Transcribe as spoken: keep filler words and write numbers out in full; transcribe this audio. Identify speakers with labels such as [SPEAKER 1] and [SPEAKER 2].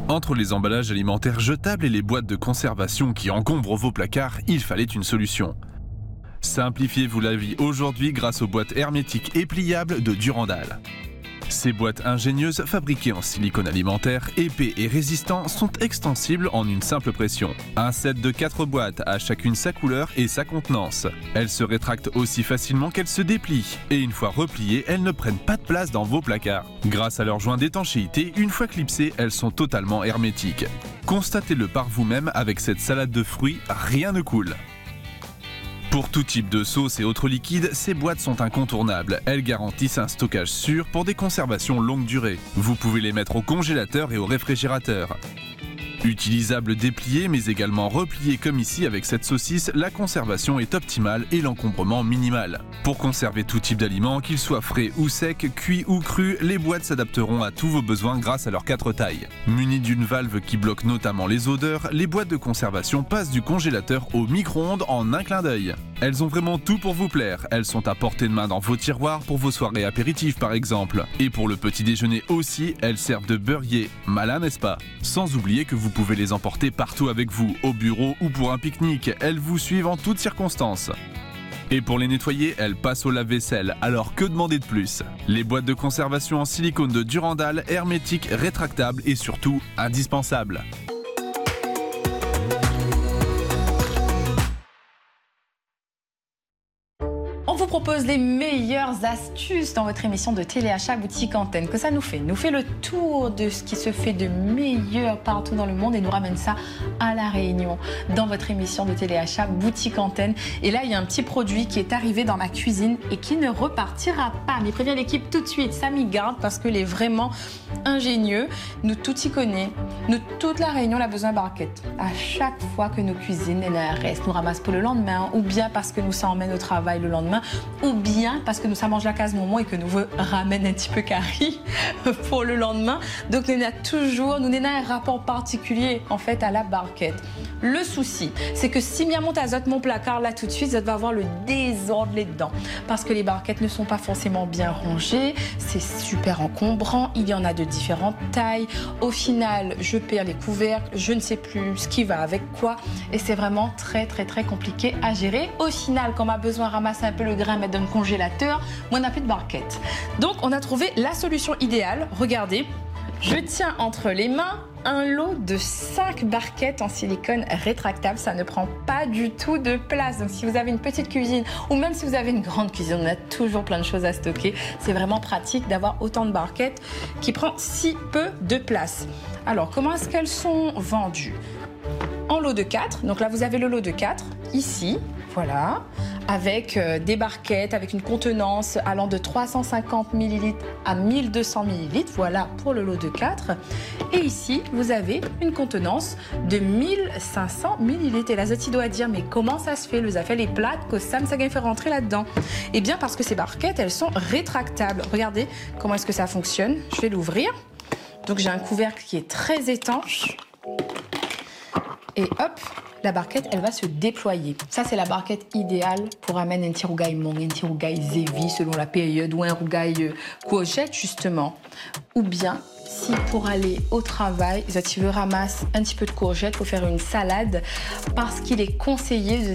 [SPEAKER 1] Entre les emballages alimentaires jetables et les boîtes de conservation qui encombrent vos placards, il fallait une solution. Simplifiez-vous la vie aujourd'hui grâce aux boîtes hermétiques et pliables de Durandal. Ces boîtes ingénieuses, fabriquées en silicone alimentaire, épais et résistants, sont extensibles en une simple pression. Un set de quatre boîtes a chacune sa couleur et sa contenance. Elles se rétractent aussi facilement qu'elles se déplient. Et une fois repliées, elles ne prennent pas de place dans vos placards. Grâce à leur joint d'étanchéité, une fois clipsées, elles sont totalement hermétiques. Constatez-le par vous-même avec cette salade de fruits, rien ne coule. Pour tout type de sauce et autres liquides, ces boîtes sont incontournables. Elles garantissent un stockage sûr pour des conservations longue durée. Vous pouvez les mettre au congélateur et au réfrigérateur. Utilisables dépliées mais également repliées comme ici avec cette saucisse, la conservation est optimale et l'encombrement minimal. Pour conserver tout type d'aliments, qu'ils soient frais ou secs, cuits ou crus, les boîtes s'adapteront à tous vos besoins grâce à leurs quatre tailles. Munies d'une valve qui bloque notamment les odeurs, les boîtes de conservation passent du congélateur au micro-ondes en un clin d'œil. Elles ont vraiment tout pour vous plaire. Elles sont à portée de main dans vos tiroirs pour vos soirées apéritives par exemple. Et pour le petit déjeuner aussi, elles servent de beurrier. Malin, n'est-ce pas? Sans oublier que vous pouvez les emporter partout avec vous, au bureau ou pour un pique-nique. Elles vous suivent en toutes circonstances. Et pour les nettoyer, elles passent au lave-vaisselle, alors que demander de plus? Les boîtes de conservation en silicone de Durandal, hermétiques, rétractables et surtout indispensables.
[SPEAKER 2] On vous propose les meilleures astuces dans votre émission de téléachat Boutique Antenne. Que ça nous fait nous fait le tour de ce qui se fait de meilleur partout dans le monde et nous ramène ça à La Réunion dans votre émission de téléachat Boutique Antenne. Et là, il y a un petit produit qui est arrivé dans ma cuisine et qui ne repartira pas. Mais prévient l'équipe tout de suite, ça m'y garde parce qu'il est vraiment ingénieux. Nous tout y connaît. Nous, toute La Réunion, a besoin de barquettes. À chaque fois que nos cuisines, elles restent, nous ramassent pour le lendemain ou bien parce que nous s'en emmène au travail le lendemain, ou bien parce que nous sommes mangé la case moment et que nous vous ramène un petit peu carré pour le lendemain. Donc nous avons toujours, nous avons un rapport particulier en fait à la barquette. Le souci, c'est que si bien monte à zot mon placard là tout de suite, ça va avoir le désordre là dedans parce que les barquettes ne sont pas forcément bien rangées, c'est super encombrant, il y en a de différentes tailles. Au final, je perds les couvercles, je ne sais plus ce qui va avec quoi et c'est vraiment très très très compliqué à gérer. Au final, quand on a besoin de ramasser un peu le grain, mettre dans le congélateur, moi on n'a plus de barquette. Donc on a trouvé la solution idéale. Regardez, je tiens entre les mains un lot de cinq barquettes en silicone rétractable. Ça ne prend pas du tout de place. Donc si vous avez une petite cuisine ou même si vous avez une grande cuisine, on a toujours plein de choses à stocker. C'est vraiment pratique d'avoir autant de barquettes qui prend si peu de place. Alors comment est-ce qu'elles sont vendues? En lot de quatre. Donc là vous avez le lot de quatre ici. Voilà, avec euh, des barquettes, avec une contenance allant de trois cent cinquante millilitres à mille deux cents millilitres. Voilà pour le lot de quatre. Et ici, vous avez une contenance de mille cinq cents millilitres. Et là, Zoti doit dire, mais comment ça se fait? Le fait les plates, que ça me ça fait rentrer là-dedans. Eh bien, parce que ces barquettes, elles sont rétractables. Regardez comment est-ce que ça fonctionne. Je vais l'ouvrir. Donc, j'ai un couvercle qui est très étanche. Et hop, la barquette, elle va se déployer. Ça, c'est la barquette idéale pour amener un petit rougail mong, un petit rougail zévi selon la période ou un rougail euh, courgette, justement. Ou bien, si pour aller au travail, si tu veux ramasser un petit peu de courgette pour faire une salade, parce qu'il est conseillé de